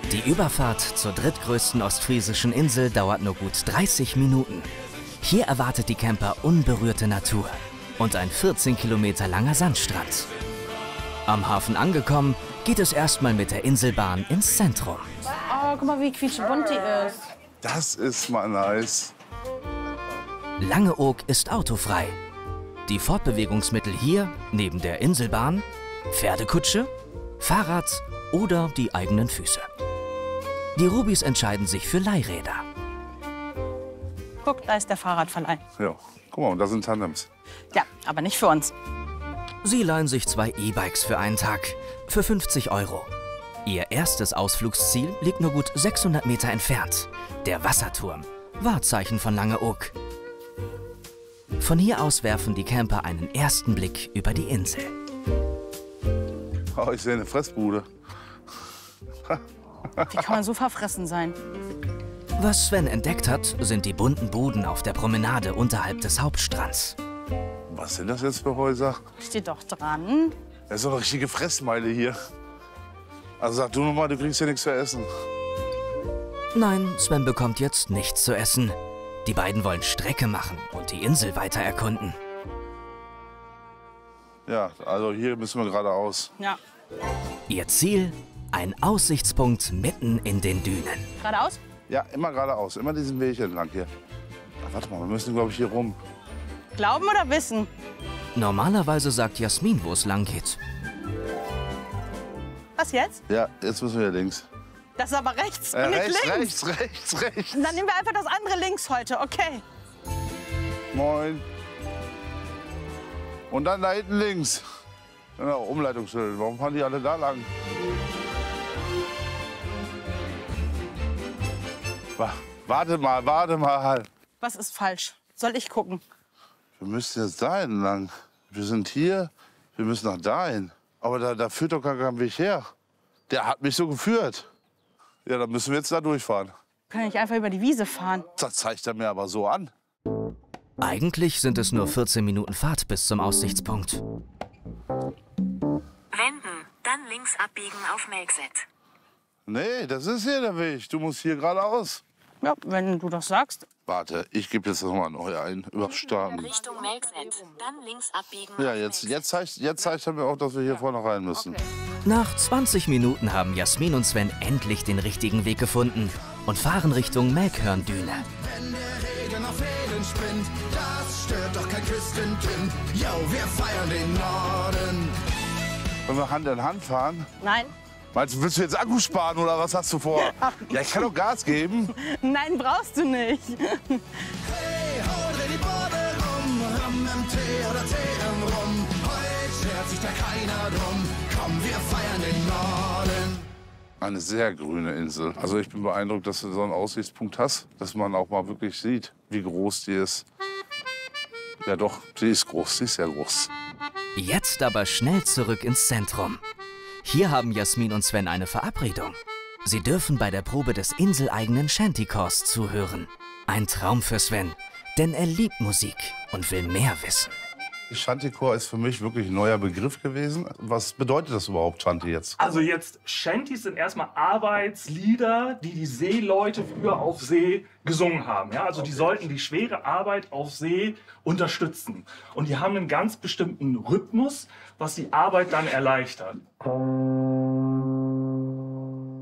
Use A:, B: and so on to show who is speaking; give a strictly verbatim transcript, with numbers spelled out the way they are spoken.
A: Die Überfahrt zur drittgrößten ostfriesischen Insel dauert nur gut dreißig Minuten. Hier erwartet die Camper unberührte Natur und ein vierzehn Kilometer langer Sandstrand. Am Hafen angekommen, geht es erstmal mit der Inselbahn ins Zentrum.
B: Oh, guck mal, wie quietschebunt die ist.
C: Das ist mal nice.
A: Langeoog ist autofrei. Die Fortbewegungsmittel hier, neben der Inselbahn, Pferdekutsche, Fahrrad oder die eigenen Füße. Die Rubis entscheiden sich für Leihräder.
B: Guck, da ist der Fahrradverleih.
C: Ja, guck mal, und da sind Tandems.
B: Ja, aber nicht für uns.
A: Sie leihen sich zwei E-Bikes für einen Tag, für fünfzig Euro. Ihr erstes Ausflugsziel liegt nur gut sechshundert Meter entfernt. Der Wasserturm, Wahrzeichen von Langeoog. Von hier aus werfen die Camper einen ersten Blick über die Insel.
C: Oh, ich sehe eine Fressbude.
B: Wie kann man so verfressen sein?
A: Was Sven entdeckt hat, sind die bunten Buden auf der Promenade unterhalb des Hauptstrands.
C: Was sind das jetzt für Häuser?
B: Steht doch dran.
C: Das ist doch eine richtige Fressmeile hier. Also sag du noch mal, du kriegst hier nichts zu essen.
A: Nein, Sven bekommt jetzt nichts zu essen. Die beiden wollen Strecke machen und die Insel weiter erkunden.
C: Ja, also hier müssen wir geradeaus.
B: Ja.
A: Ihr Ziel? Ein Aussichtspunkt mitten in den Dünen.
B: Geradeaus?
C: Ja, immer geradeaus, immer diesen Weg entlang hier. Ach, warte mal, wir müssen, glaube ich, hier rum.
B: Glauben oder wissen?
A: Normalerweise sagt Jasmin, wo es lang geht.
B: Was jetzt?
C: Ja, jetzt müssen wir hier links.
B: Das ist aber rechts
C: Äh,
B: und nicht
C: rechts,
B: links.
C: rechts, rechts, rechts.
B: Dann nehmen wir einfach das andere links heute, okay?
C: Moin. Und dann da hinten links. Ja, Umleitungsschild. Warum fahren die alle da lang? Wa- Warte mal, warte mal.
B: Was ist falsch? Soll ich gucken?
C: Wir müssen jetzt dahin lang. Wir sind hier, wir müssen nach dahin. Aber da, da führt doch gar kein Weg her. Der hat mich so geführt. Ja, dann müssen wir jetzt da durchfahren.
B: Kann ich einfach über die Wiese fahren?
C: Das zeigt er mir aber so an.
A: Eigentlich sind es nur vierzehn Minuten Fahrt bis zum Aussichtspunkt.
D: Wenden, dann links abbiegen auf Melkset.
C: Nee, das ist hier der Weg. Du musst hier geradeaus.
B: Ja, wenn du das sagst.
C: Warte, ich gebe jetzt noch mal neu ein. Überstarten.
D: Richtung Melkset, dann links abbiegen
C: Ja,
D: auf
C: jetzt,
D: Melkset.
C: jetzt, zeigt, jetzt zeigt er mir auch, dass wir hier vorne rein müssen.
A: Nach zwanzig Minuten haben Jasmin und Sven endlich den richtigen Weg gefunden und fahren Richtung Melkhörndüne.
E: Wenn der Regen auf jeden springt, das stört doch kein Küstenkind. Yo, wir feiern den Norden.
C: Wollen wir Hand in Hand fahren?
B: Nein.
C: Meinst du, willst du jetzt Akku sparen oder was hast du vor? Ja, ich kann doch Gas geben.
B: Nein, brauchst du nicht.
E: Hey, hau, dreh die Borde rum. Rum im Tee oder Tee im Rum. Heute schert sich da keiner drum. Komm, wir feiern den Norden.
C: Eine sehr grüne Insel. Also ich bin beeindruckt, dass du so einen Aussichtspunkt hast, dass man auch mal wirklich sieht, wie groß die ist. Ja doch, sie ist groß, sie ist sehr groß.
A: Jetzt aber schnell zurück ins Zentrum. Hier haben Jasmin und Sven eine Verabredung. Sie dürfen bei der Probe des inseleigenen Shantycores zuhören. Ein Traum für Sven, denn er liebt Musik und will mehr wissen.
C: Shantycore ist für mich wirklich ein neuer Begriff gewesen. Was bedeutet das überhaupt, Shanty jetzt?
F: Also jetzt, Shantys sind erstmal Arbeitslieder, die die Seeleute früher auf See gesungen haben. Ja? Also die sollten die schwere Arbeit auf See unterstützen. Und die haben einen ganz bestimmten Rhythmus, was die Arbeit dann erleichtert.